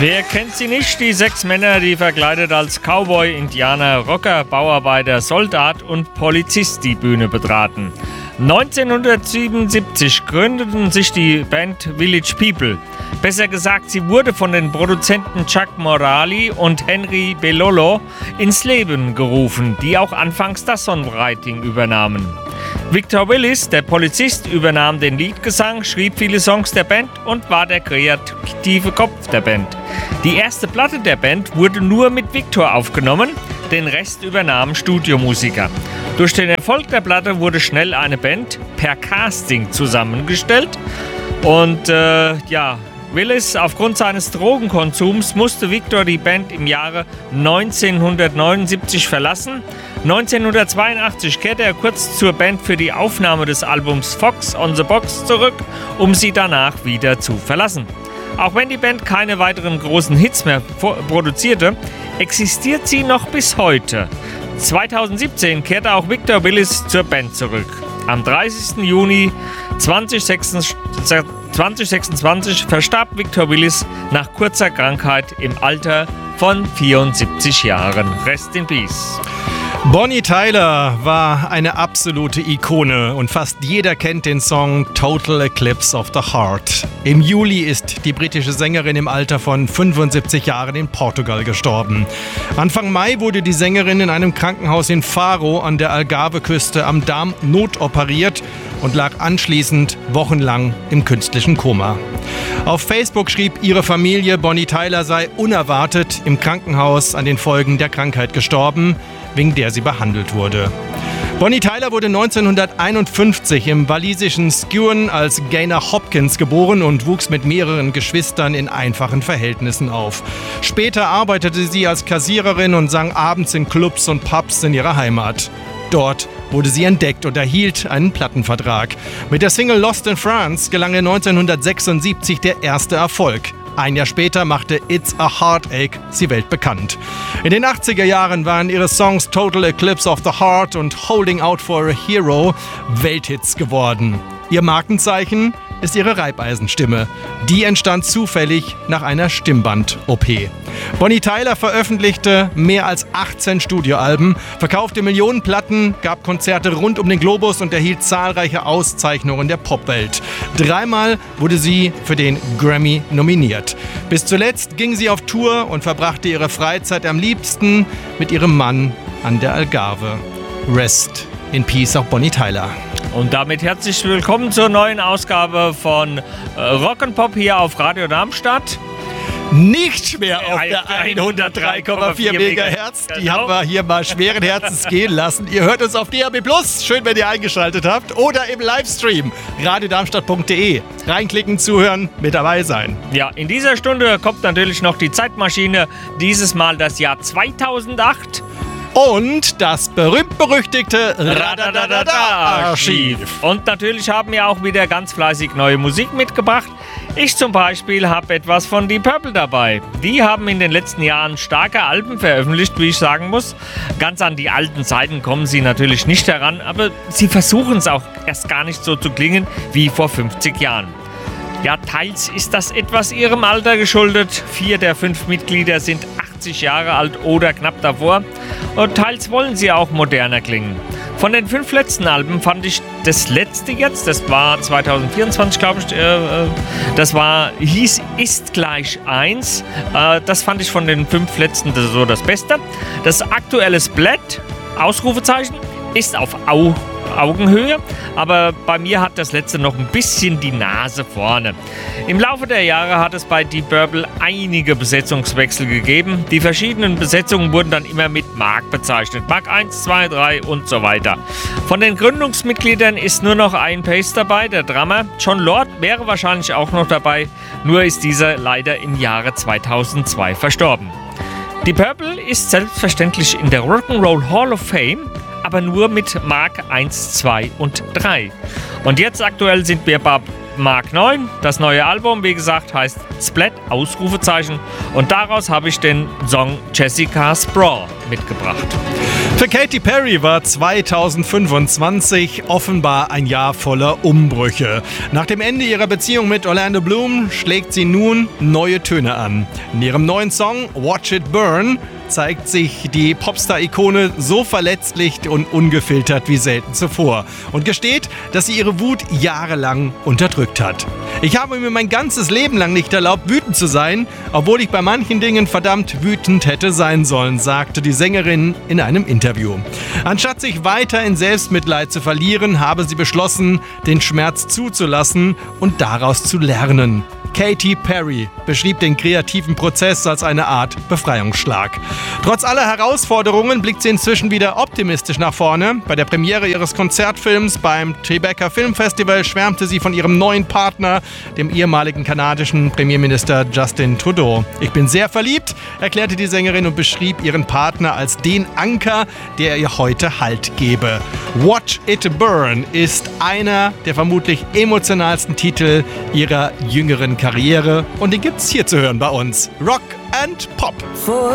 Wer kennt sie nicht? Die 6 Männer, die verkleidet als Cowboy, Indianer, Rocker, Bauarbeiter, Soldat und Polizist die Bühne betraten. 1977 gründeten sich die Band Village People. Besser gesagt, sie wurde von den Produzenten Chuck Morali und Henry Belolo ins Leben gerufen, die auch anfangs das Songwriting übernahmen. Victor Willis, der Polizist, übernahm den Liedgesang, schrieb viele Songs der Band und war der kreative Kopf der Band. Die erste Platte der Band wurde nur mit Victor aufgenommen, den Rest übernahmen Studiomusiker. Durch den Erfolg der Platte wurde schnell eine Band per Casting zusammengestellt und Willis, aufgrund seines Drogenkonsums musste Victor die Band im Jahre 1979 verlassen. 1982 kehrte er kurz zur Band für die Aufnahme des Albums Fox on the Box zurück, um sie danach wieder zu verlassen. Auch wenn die Band keine weiteren großen Hits mehr produzierte, existiert sie noch bis heute. 2017 kehrte auch Victor Willis zur Band zurück. Am 30. Juni 2026 verstarb Victor Willis nach kurzer Krankheit im Alter von 74 Jahren. Rest in Peace. Bonnie Tyler war eine absolute Ikone und fast jeder kennt den Song Total Eclipse of the Heart. Im Juli ist die britische Sängerin im Alter von 75 Jahren in Portugal gestorben. Anfang Mai wurde die Sängerin in einem Krankenhaus in Faro an der Algarve-Küste am Darm notoperiert und lag anschließend wochenlang im künstlichen Koma. Auf Facebook schrieb ihre Familie, Bonnie Tyler sei unerwartet im Krankenhaus an den Folgen der Krankheit gestorben, wegen der sie behandelt wurde. Bonnie Tyler wurde 1951 im walisischen Skewen als Gaynor Hopkins geboren und wuchs mit mehreren Geschwistern in einfachen Verhältnissen auf. Später arbeitete sie als Kassiererin und sang abends in Clubs und Pubs in ihrer Heimat. Dort wurde sie entdeckt und erhielt einen Plattenvertrag. Mit der Single Lost in France gelang ihr 1976 der erste Erfolg. Ein Jahr später machte It's a Heartache sie weltbekannt. In den 80er Jahren waren ihre Songs Total Eclipse of the Heart und Holding Out for a Hero Welthits geworden. Ihr Markenzeichen ist ihre Reibeisenstimme. Die entstand zufällig nach einer Stimmband-OP. Bonnie Tyler veröffentlichte mehr als 18 Studioalben, verkaufte Millionen Platten, gab Konzerte rund um den Globus und erhielt zahlreiche Auszeichnungen der Popwelt. 3-mal wurde sie für den Grammy nominiert. Bis zuletzt ging sie auf Tour und verbrachte ihre Freizeit am liebsten mit ihrem Mann an der Algarve. Rest in Peace auch Bonnie Tyler. Und damit herzlich willkommen zur neuen Ausgabe von Rock'n'Pop hier auf Radio Darmstadt. Nicht mehr auf der 103,4 MHz. Die haben wir hier mal schweren Herzens gehen lassen. Ihr hört uns auf DAB+. Schön, wenn ihr eingeschaltet habt. Oder im Livestream radiodarmstadt.de. Reinklicken, zuhören, mit dabei sein. Ja, in dieser Stunde kommt natürlich noch die Zeitmaschine. Dieses Mal das Jahr 2008. Und das berühmt-berüchtigte Radadadada-Archiv. Und natürlich haben wir auch wieder ganz fleißig neue Musik mitgebracht. Ich zum Beispiel habe etwas von Deep Purple dabei. Die haben in den letzten Jahren starke Alben veröffentlicht, wie ich sagen muss. Ganz an die alten Zeiten kommen sie natürlich nicht heran, aber sie versuchen es auch erst gar nicht so zu klingen wie vor 50 Jahren. Ja, teils ist das etwas ihrem Alter geschuldet. 4 der 5 Mitglieder sind 80 Jahre alt oder knapp davor. Und teils wollen sie auch moderner klingen. Von den 5 letzten Alben fand ich das letzte jetzt, das war 2024, glaube ich, hieß Ist gleich 1. Das fand ich von den 5 letzten so das Beste. Das aktuelle Split, Ausrufezeichen, ist auf Augenhöhe, aber bei mir hat das letzte noch ein bisschen die Nase vorne. Im Laufe der Jahre hat es bei Deep Purple einige Besetzungswechsel gegeben. Die verschiedenen Besetzungen wurden dann immer mit Mark bezeichnet. Mark 1, 2, 3 und so weiter. Von den Gründungsmitgliedern ist nur noch Ian Paice dabei, der Drummer. John Lord wäre wahrscheinlich auch noch dabei, nur ist dieser leider im Jahre 2002 verstorben. Deep Purple ist selbstverständlich in der Rock'n'Roll Hall of Fame, aber nur mit Mark 1, 2 und 3. Und jetzt aktuell sind wir Mark 9. Das neue Album, wie gesagt, heißt Splat, Ausrufezeichen. Und daraus habe ich den Song Jessica's Brawl mitgebracht. Für Katy Perry war 2025 offenbar ein Jahr voller Umbrüche. Nach dem Ende ihrer Beziehung mit Orlando Bloom schlägt sie nun neue Töne an. In ihrem neuen Song Watch It Burn zeigt sich die Popstar-Ikone so verletzlich und ungefiltert wie selten zuvor und gesteht, dass sie ihre Wut jahrelang unterdrückt hat. Ich habe mir mein ganzes Leben lang nicht erlaubt, wütend zu sein, obwohl ich bei manchen Dingen verdammt wütend hätte sein sollen, sagte die Sängerin in einem Interview. Anstatt sich weiter in Selbstmitleid zu verlieren, habe sie beschlossen, den Schmerz zuzulassen und daraus zu lernen. Katy Perry beschrieb den kreativen Prozess als eine Art Befreiungsschlag. Trotz aller Herausforderungen blickt sie inzwischen wieder optimistisch nach vorne. Bei der Premiere ihres Konzertfilms beim Tribeca Film Festival schwärmte sie von ihrem neuen Partner, dem ehemaligen kanadischen Premierminister Justin Trudeau. Ich bin sehr verliebt, erklärte die Sängerin und beschrieb ihren Partner als den Anker, der ihr heute Halt gebe. Watch It Burn ist einer der vermutlich emotionalsten Titel ihrer jüngeren Karriere und den gibt's hier zu hören bei uns. Rock and Pop.